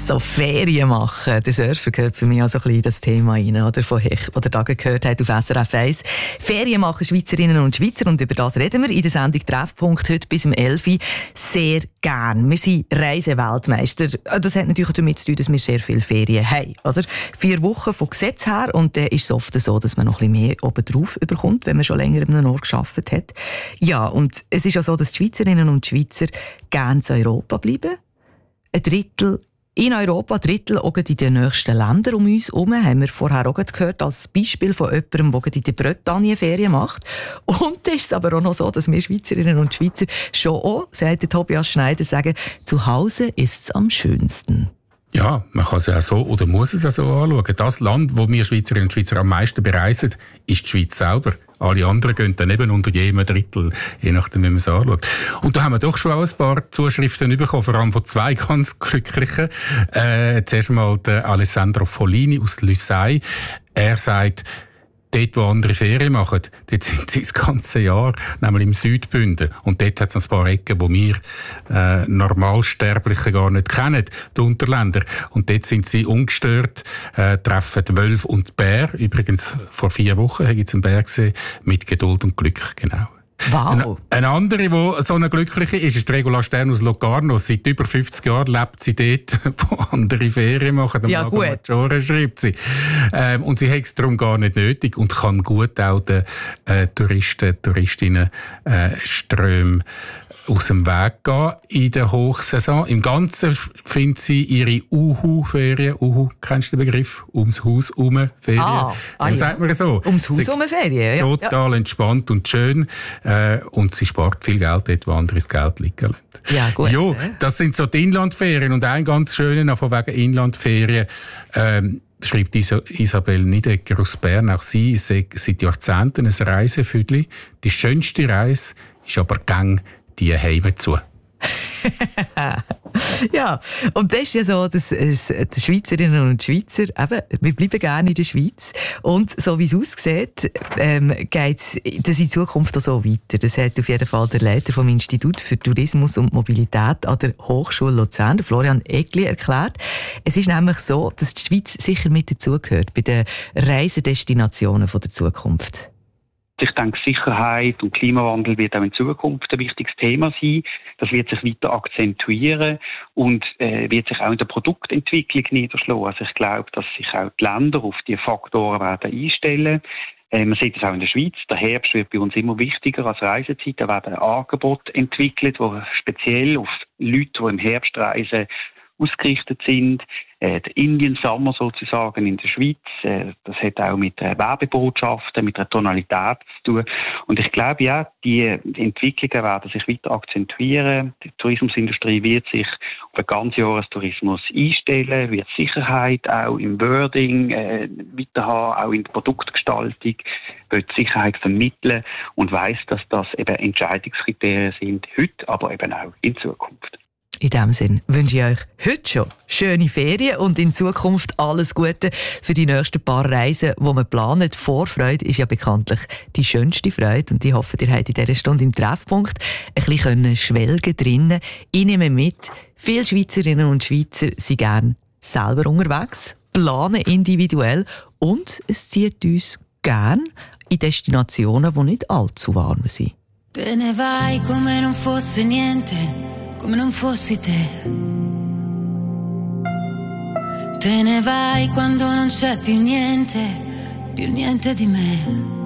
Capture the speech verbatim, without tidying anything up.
So Ferien machen, der Surfer gehört für mich auch so ein bisschen in das Thema rein, oder? Von Hech, oder da gehört hat auf S R F eins. Ferien machen Schweizerinnen und Schweizer, und über das reden wir in der Sendung Treffpunkt heute bis um elf Uhr sehr gern. Wir sind Reiseweltmeister. Das hat natürlich damit zu tun, dass wir sehr viele Ferien haben, oder? Vier Wochen von Gesetz her, und dann ist es oft so, dass man noch ein bisschen mehr obendrauf bekommt, wenn man schon länger an einem Ort gearbeitet hat. Ja, und es ist auch so, dass die Schweizerinnen und Schweizer gerne in Europa bleiben. Ein Drittel in Europa, ein Drittel auch in den nächsten Ländern um uns herum, haben wir vorher auch gehört, als Beispiel von jemandem, der in der Bretagne Ferien macht. Und es ist aber auch noch so, dass wir Schweizerinnen und Schweizer schon auch, sagt Tobias Schneider, sagen, zu Hause ist es am schönsten. Ja, man kann es ja auch so oder muss es auch so anschauen. Das Land, wo wir Schweizerinnen und Schweizer am meisten bereisen, ist die Schweiz selber. Alle anderen gehen dann eben unter jedem Drittel, je nachdem, wie man es anschaut. Und da haben wir doch schon auch ein paar Zuschriften bekommen, vor allem von zwei ganz Glücklichen. Äh, zuerst mal der Alessandro Follini aus Lüssei. Er sagt, dort, wo andere Ferien machen, dort sind sie das ganze Jahr, nämlich im Südbünden. Und dort hat es noch ein paar Ecken, die wir äh, Normalsterblichen gar nicht kennen, die Unterländer. Und dort sind sie ungestört, äh, treffen Wölfe und Bär. Übrigens, vor vier Wochen habe ich jetzt einen Bär gesehen, mit Geduld und Glück, genau. Wow. Eine, eine andere, die so eine glückliche ist, ist Regula Stern aus Locarno. Seit über fünfzig Jahren lebt sie dort, wo andere Ferien machen. Ja, gut. Maggiore schreibt sie. Ähm, und sie hat es darum gar nicht nötig und kann gut auch den äh, Touristen, Touristinnen äh, Ströme aus dem Weg gehen in der Hochsaison. Im Ganzen findet sie ihre Uhu-Ferien. Uhu, kennst du den Begriff? Ums Haus herum Ferien. Ah, ah, ja. Sagt man so. Ums Haus herum Ferien, ja. Total ja. entspannt und schön. Äh, und sie spart viel Geld dort, wo andere das Geld liegen lassen. Ja, gut. Jo, das sind so die Inlandferien. Und ein ganz schöner, von wegen Inlandferien, ähm, schreibt Isabel Niedegger aus Bern. Auch sie ist seit Jahrzehnten ein Reisefüdli. Die schönste Reise ist aber gang die Heime zu. Ja, und das ist ja so, dass es, die Schweizerinnen und Schweizer, eben, wir bleiben gerne in der Schweiz. Und so wie es aussieht, ähm, geht es in Zukunft auch so weiter. Das hat auf jeden Fall der Leiter vom Institut für Tourismus und Mobilität an der Hochschule Luzern, der Florian Egli, erklärt. Es ist nämlich so, dass die Schweiz sicher mit dazugehört bei den Reisedestinationen von der Zukunft. Ich denke, Sicherheit und Klimawandel wird auch in Zukunft ein wichtiges Thema sein. Das wird sich weiter akzentuieren und äh, wird sich auch in der Produktentwicklung niederschlagen. Also ich glaube, dass sich auch die Länder auf diese Faktoren werden einstellen. Äh, man sieht es auch in der Schweiz. Der Herbst wird bei uns immer wichtiger als Reisezeit. Da werden Angebote entwickelt, die speziell auf Leute, die im Herbst reisen, ausgerichtet sind. Äh, der Indian Summer sozusagen in der Schweiz, äh, das hat auch mit äh, Werbebotschaften, mit der Tonalität zu tun. Und ich glaube, ja, die, die Entwicklungen werden sich weiter akzentuieren. Die Tourismusindustrie wird sich auf einen Ganzjahrestourismus einstellen, wird Sicherheit auch im Wording äh, weiter haben, auch in der Produktgestaltung, wird Sicherheit vermitteln und weiss, dass das eben Entscheidungskriterien sind, heute, aber eben auch in Zukunft. In diesem Sinn wünsche ich euch heute schon schöne Ferien und in Zukunft alles Gute für die nächsten paar Reisen, die man plant. Vorfreude ist ja bekanntlich die schönste Freude, und ich hoffe, ihr habt in dieser Stunde im Treffpunkt ein bisschen schwelgen drinnen. Ich nehme mit, viele Schweizerinnen und Schweizer sind gerne selber unterwegs, planen individuell, und es zieht uns gerne in Destinationen, die nicht allzu warm sind. Te ne vai come non fosse niente, come non fossi te. Te ne vai quando non c'è più niente, più niente di me.